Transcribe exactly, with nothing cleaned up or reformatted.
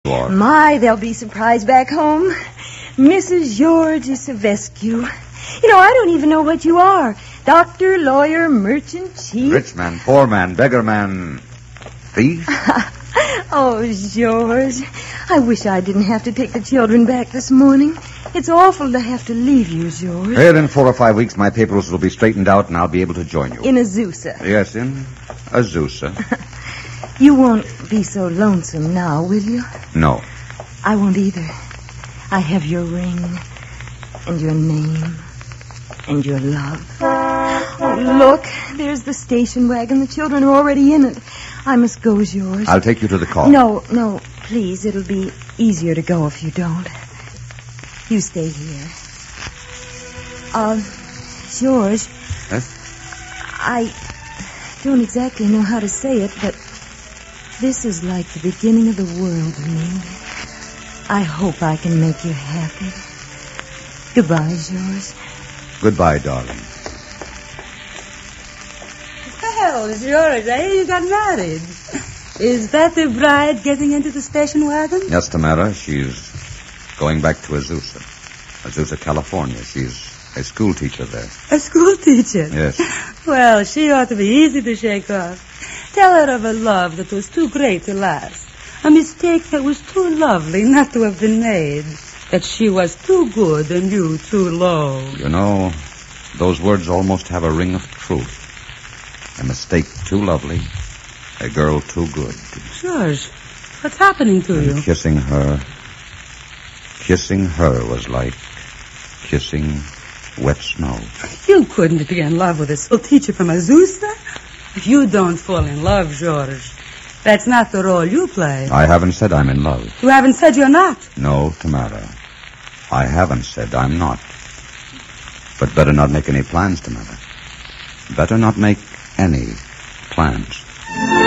Are. My, they'll be surprised back home. Missus George Savescu. You know, I don't even know what you are. Doctor, lawyer, merchant, chief. Rich man, poor man, beggar man, thief. Oh, George. I wish I didn't have to take the children back this morning. It's awful to have to leave you, George. Here in four or five weeks, my papers will be straightened out and I'll be able to join you. In Azusa. Yes, in Azusa. You won't be so lonesome now, will you? No. I won't either. I have your ring and your name and your love. Oh, look, there's the station wagon. The children are already in it. I must go, George. I'll take you to the car. No, no, please. It'll be easier to go if you don't. You stay here. Uh, George. Yes? I don't exactly know how to say it, but this is like the beginning of the world to me. I hope I can make you happy. Goodbye, George. Goodbye, darling. Well, George, I hear you got married. Is that the bride getting into the station wagon? Yes, Tamara. She's going back to Azusa. Azusa, California. She's a school teacher there. A school teacher? Yes. Well, she ought to be easy to shake off. Tell her of a love that was too great to last. A mistake that was too lovely not to have been made. That she was too good and you too low. You know, those words almost have a ring of truth. A mistake too lovely, a girl too good. George, what's happening to and you? Kissing her, kissing her was like kissing wet snow. You couldn't be in love with a school teacher from Azusa? If you don't fall in love, George, that's not the role you play. I haven't said I'm in love. You haven't said you're not. No, Tamara. I haven't said I'm not. But better not make any plans, Tamara. Better not make any plans.